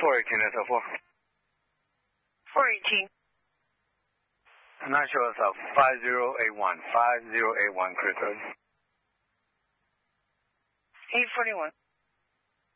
418 SL4. 418. I'm not sure what's up. 5081. 5081, Chris. 841.